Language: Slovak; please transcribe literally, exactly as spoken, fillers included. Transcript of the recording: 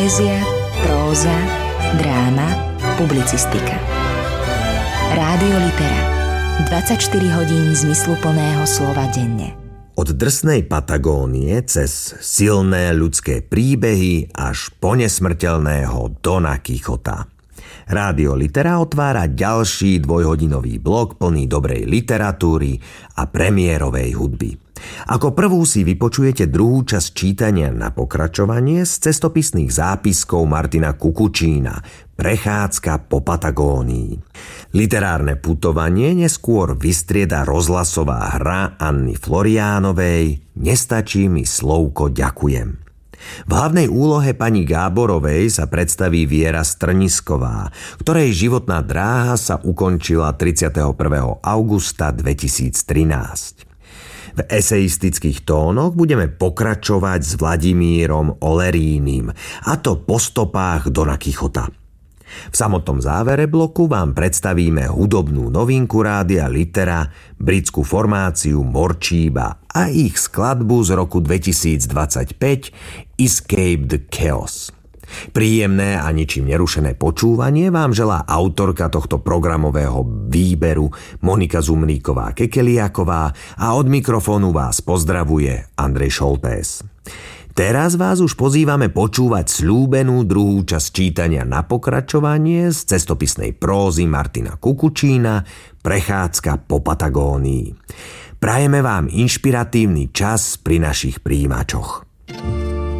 Poézia, próza, dráma, publicistika. Rádio Litera. dvadsaťštyri hodín zmysluplného slova denne. Od drsnej Patagónie cez silné ľudské príbehy až po nesmrteľného Dona Kichota. Rádio Litera otvára ďalší dvojhodinový blok plný dobrej literatúry a premiérovej hudby. Ako prvú si vypočujete druhú časť čítania na pokračovanie z cestopisných zápiskov Martina Kukučína Prechádzka po Patagónii. Literárne putovanie neskôr vystrieda rozhlasová hra Anny Floriánovej Nestačí mi slovko ďakujem. V hlavnej úlohe pani Gáborovej sa predstaví Viera Strnisková, ktorej životná dráha sa ukončila tridsiateho prvého augusta dvetisíctrinásť. V eseistických tónoch budeme pokračovať s Vladimírom Olerínim, a to po stopách Dona Kichota. V samotnom závere bloku vám predstavíme hudobnú novinku Rádia Litera, britskú formáciu Morčíba a ich skladbu z roku dvetisícdvadsaťpäť Escape the Chaos. Príjemné a ničím nerušené počúvanie vám želá autorka tohto programového výberu Monika Zumríková-Kekeliaková a od mikrofónu vás pozdravuje Andrej Šoltés. Teraz vás už pozývame počúvať sľúbenú druhú časť čítania na pokračovanie z cestopisnej prózy Martina Kukučína Prechádzka po Patagónii. Prajeme vám inšpiratívny čas pri našich prijímačoch.